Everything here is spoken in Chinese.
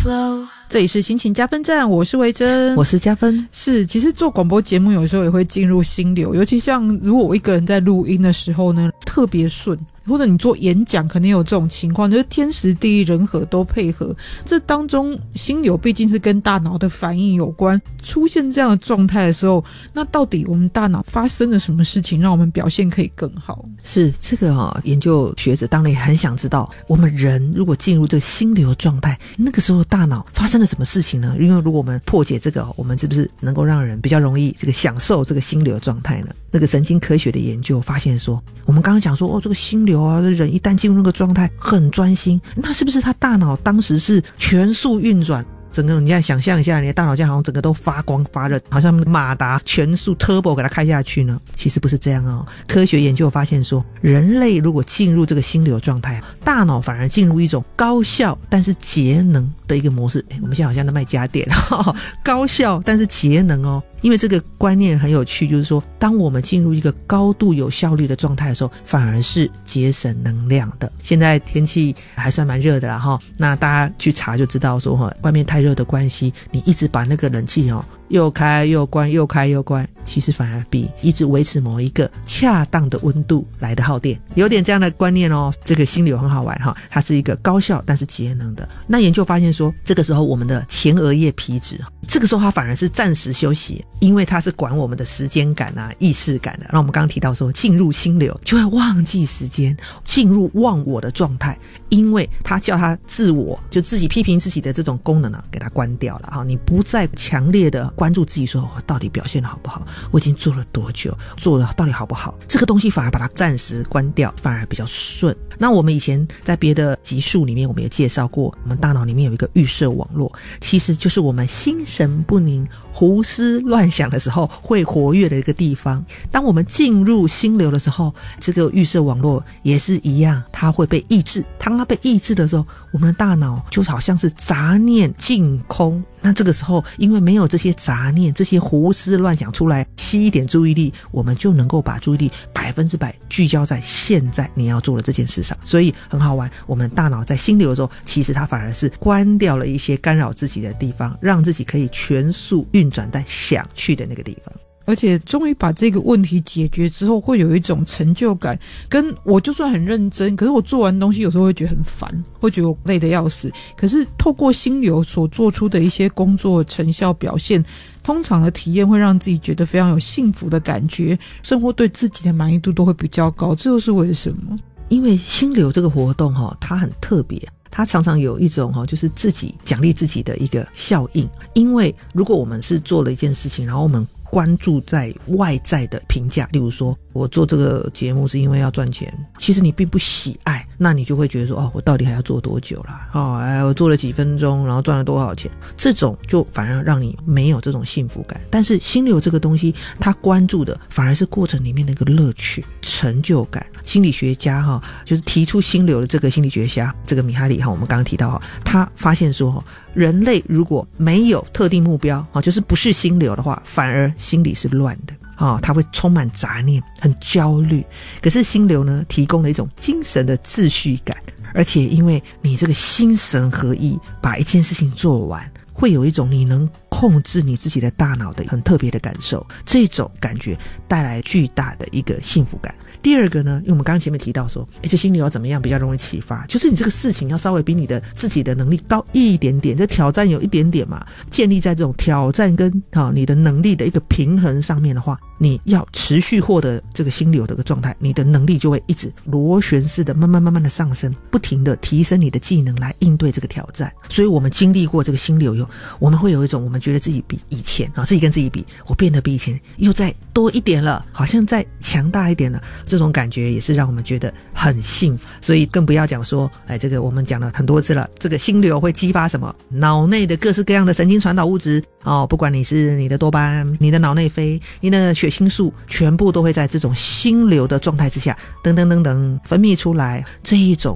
这里是心情加分站，我是维珍， 我是加分。 是，其实做广播节目有时候也会进入心流，尤其像如果我一个人在录音的时候呢，特别顺，或者你做演讲肯定有这种情况，就是天时地利人和都配合，这当中心流毕竟是跟大脑的反应有关，出现这样的状态的时候，那到底我们大脑发生了什么事情让我们表现可以更好？ 是这个研究学者当然也很想知道，我们人如果进入这个心流状态，那个时候大脑发生了什么事情呢？因为如果我们破解这个，我们是不是能够让人比较容易这个享受这个心流状态呢？那个神经科学的研究发现说，我们刚刚讲说这个心流啊，人一旦进入那个状态很专心，那是不是他大脑当时是全速运转？整个你再想象一下，你的大脑这样好像整个都发光发热，好像马达全速 turbo 给它开下去呢？其实不是这样哦。科学研究发现说，人类如果进入这个心流状态，大脑反而进入一种高效但是节能的一个模式。我们现在好像在卖家电高效但是节能哦。因为这个观念很有趣，就是说当我们进入一个高度有效率的状态的时候，反而是节省能量的。现在天气还算蛮热的啦那大家去查就知道说外面太热的关系，你一直把那个冷气又开又关又开又关，其实反而比一直维持某一个恰当的温度来的耗电，有点这样的观念哦。这个心流很好玩它是一个高效但是节能的。那研究发现说，这个时候我们的前额叶皮质，这个时候它反而是暂时休息，因为它是管我们的时间感啊、意识感的。那我们刚刚提到说，进入心流就会忘记时间，进入忘我的状态，因为它叫它自我就自己批评自己的这种功能给它关掉了你不再强烈的关注自己说我到底表现的好不好，我已经做了多久，做了到底好不好，这个东西反而把它暂时关掉，反而比较顺。那我们以前在别的集数里面我们也介绍过，我们大脑里面有一个预设网络，其实就是我们心神不宁胡思乱想的时候会活跃的一个地方。当我们进入心流的时候，这个预设网络也是一样，它会被抑制。当它被抑制的时候，我们的大脑就好像是杂念净空，那这个时候因为没有这些杂念，这些胡思乱想出来吸一点注意力，我们就能够把注意力100%聚焦在现在你要做的这件事上。所以很好玩，我们大脑在心流的时候，其实它反而是关掉了一些干扰自己的地方，让自己可以全速运转在想去的那个地方。 而且终于把这个问题解决之后，会有一种成就感，跟我就算很认真，可是我做完东西有时候会觉得很烦，会觉得我累得要死，可是透过心流所做出的一些工作成效表现，通常的体验会让自己觉得非常有幸福的感觉，生活对自己的满意度都会比较高。这又是为什么？ 因为心流这个活动它很特别，它常常有一种就是自己奖励自己的一个效应。因为如果我们是做了一件事情，然后我们关注在外在的评价，例如说我做这个节目是因为要赚钱，其实你并不喜爱，那你就会觉得说我到底还要做多久啦我做了几分钟然后赚了多少钱，这种就反而让你没有这种幸福感。但是心流这个东西，它关注的反而是过程里面的一个乐趣、成就感。心理学家就是提出心流的这个心理学家，这个米哈里我们刚刚提到他发现说，人类如果没有特定目标就是不是心流的话，反而心里是乱的他会充满杂念，很焦虑。可是心流呢，提供了一种精神的秩序感，而且因为你这个心神合一，把一件事情做完，会有一种你能控制你自己的大脑的很特别的感受，这种感觉带来巨大的一个幸福感。第二个呢，因为我们刚刚前面提到说这心流要怎么样比较容易启发，就是你这个事情要稍微比你的自己的能力高一点点，这挑战有一点点嘛，建立在这种挑战跟你的能力的一个平衡上面的话，你要持续获得这个心流的一个状态，你的能力就会一直螺旋式的慢慢的上升，不停的提升你的技能来应对这个挑战。所以我们经历过这个心流后，我们会有一种我们觉得自己比以前自己跟自己比，我变得比以前又再多一点了，好像再强大一点了，这种感觉也是让我们觉得很幸福。所以更不要讲说这个我们讲了很多次了，这个心流会激发什么脑内的各式各样的神经传导物质不管你是你的多巴胺、你的脑内啡、你的血清素，全部都会在这种心流的状态之下等等等等分泌出来。这一种